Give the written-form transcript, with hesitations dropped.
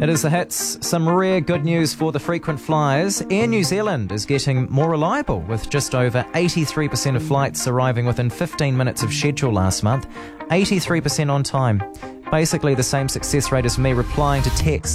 It is the hits. Some rare good news for the frequent flyers. Air New Zealand is getting more reliable, with just over 83% of flights arriving within 15 minutes of schedule last month. 83% on time. Basically the same success rate as me replying to texts